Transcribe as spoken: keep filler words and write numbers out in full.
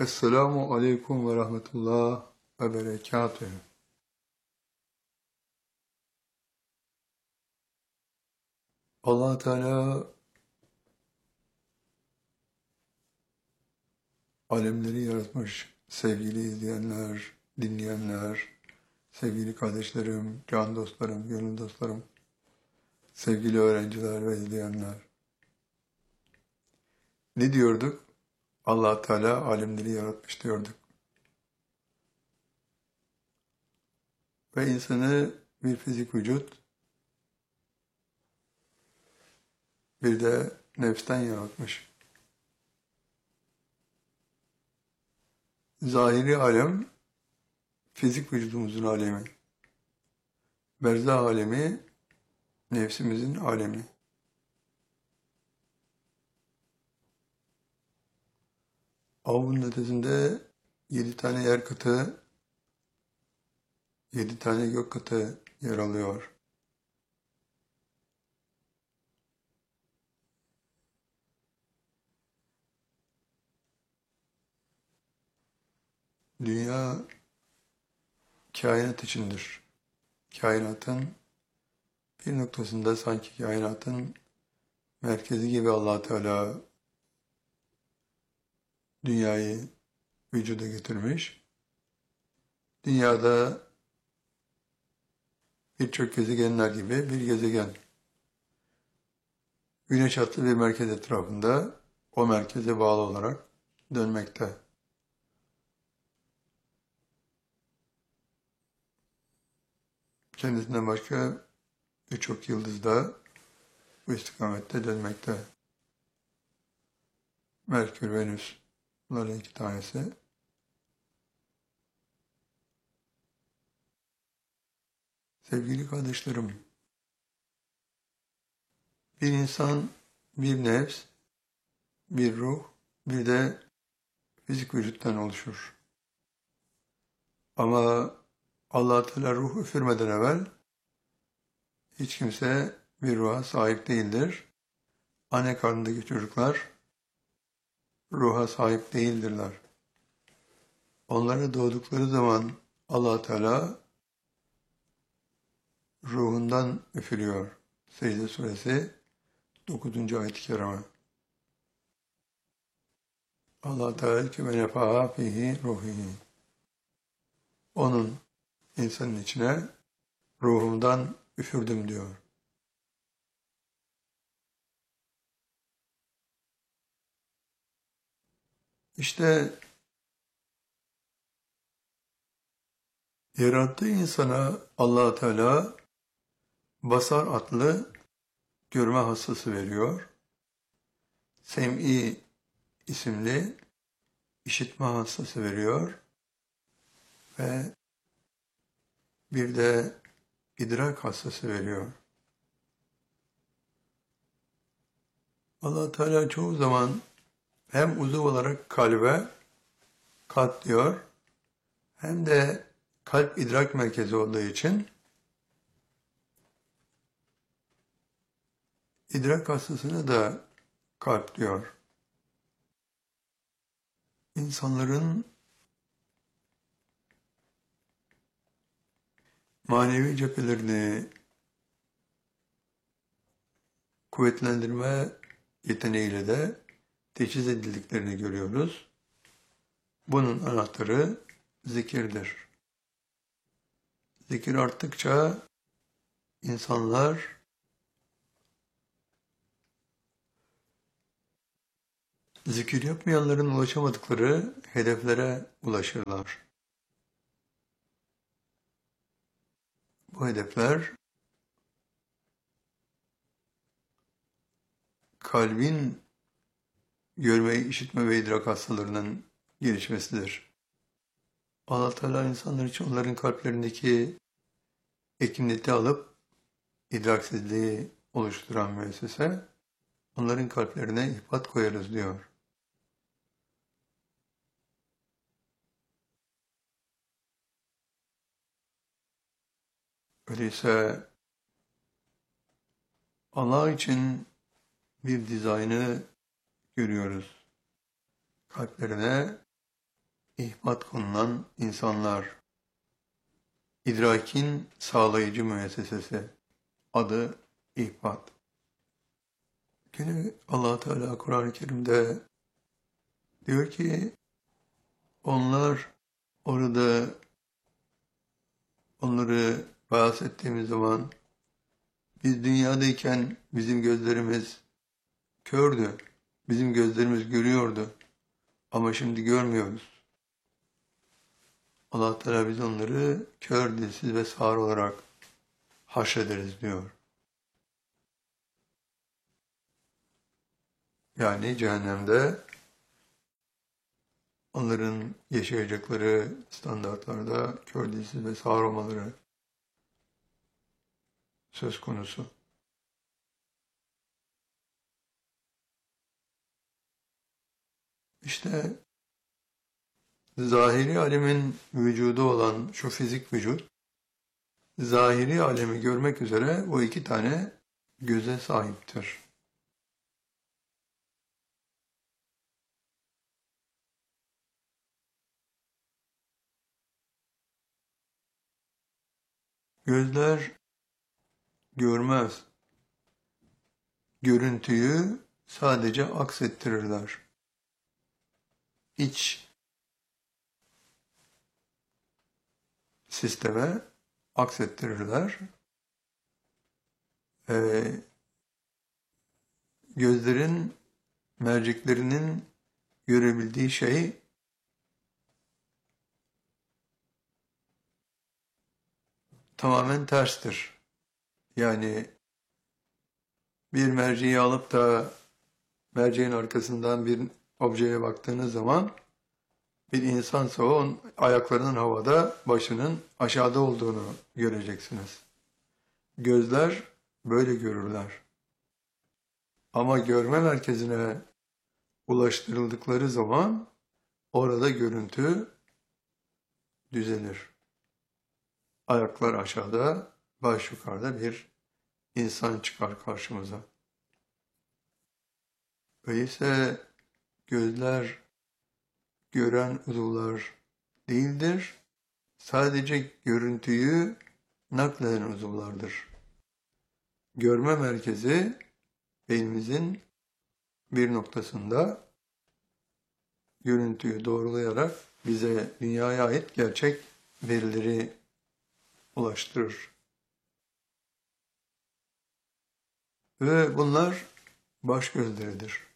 Esselamu Aleyküm ve Rahmetullah ve Berekatühü. Allah Teala alemleri yaratmış sevgili izleyenler, dinleyenler, sevgili kardeşlerim, can dostlarım, gönül dostlarım, sevgili öğrenciler ve izleyenler. Ne diyorduk? Allah Teala alemleri yaratmış diyorduk. Ve insanı bir fizik vücut, bir de nefsten yaratmış. Zahiri alem, fizik vücudumuzun alemi. Berzah alemi, nefsimizin alemi. Ama bunun ötesinde yedi tane yer kıtı, yedi tane gök kıtı yer alıyor. Dünya kainat içindir. Kainatın bir noktasında sanki kainatın merkezi gibi Allah Teala dünyayı vücuda getirmiş. Dünyada birçok gezegenler gibi bir gezegen. Güneş hatlı bir merkez etrafında o merkeze bağlı olarak dönmekte. Kendisinden başka birçok yıldız da bu istikamette dönmekte. Merkür, Venüs, bunların iki tanesi. Sevgili kardeşlerim, bir insan, bir nefs, bir ruh, bir de fizik vücuttan oluşur. Ama Allah Teala ruh üfürmeden evvel hiç kimse bir ruha sahip değildir. Anne karnındaki çocuklar ruha sahip değildirler. Onlara doğdukları zaman Allah Teala ruhundan üfürüyor. Secde Suresi dokuzuncu ayet-i kerime. Allah Teala ki ve nefaha fihi ruhihi. Onun insanın içine ruhumdan üfürdüm diyor. İşte yarattığı insana Allah Teala basar adlı görme hastası veriyor. Sem'i isimli işitme hastası veriyor. Ve bir de idrak hastası veriyor. Allah Teala çoğu zaman hem uzuv olarak kalbe kalp diyor, hem de kalp idrak merkezi olduğu için idrak hastasına da kalp diyor. İnsanların manevi cephelerini kuvvetlendirme yeteneğiyle de teçhiz edildiklerini görüyoruz. Bunun anahtarı zikirdir. Zikir arttıkça insanlar zikir yapmayanların ulaşamadıkları hedeflere ulaşırlar. Bu hedefler kalbin görme, işitme ve idrak hastalarının gelişmesidir. Allah Teala insanlar için onların kalplerindeki ekimleti alıp idraksizliği oluşturan müessese, onların kalplerine ihbat koyarız diyor. Öyleyse Allah için bir dizaynı görüyoruz. Kalplerine ihmat konulan insanlar. İdrakin sağlayıcı müessesesi. Adı ihbat. Yine Allah Teala Kur'an-ı Kerim'de diyor ki onlar orada onları bahsettiğimiz zaman biz dünyadayken bizim gözlerimiz kördü. Bizim gözlerimiz görüyordu. Ama şimdi görmüyoruz. Allah Teala biz onları kör, dilsiz ve sağır olarak haşrederiz diyor. Yani cehennemde onların yaşayacakları standartlarda kör, dilsiz ve sağır olmaları söz konusu. İşte zahiri alemin vücudu olan şu fizik vücut, zahiri alemi görmek üzere o iki tane göze sahiptir. Gözler görmez. Görüntüyü sadece aksettirirler. İç sisteme aksettirirler. Ee, gözlerin merceklerinin görebildiği şey tamamen terstir. Yani bir merceği alıp da merceğin arkasından bir objeye baktığınız zaman bir insansa o ayaklarının havada, başının aşağıda olduğunu göreceksiniz. Gözler böyle görürler. Ama görme merkezine ulaştırıldıkları zaman orada görüntü düzelir. Ayaklar aşağıda, baş yukarıda bir insan çıkar karşımıza. Öyleyse gözler gören uzuvlar değildir. Sadece görüntüyü nakleden uzuvlardır. Görme merkezi beynimizin bir noktasında görüntüyü doğrulayarak bize dünyaya ait gerçek verileri ulaştırır. Ve bunlar baş gözleridir.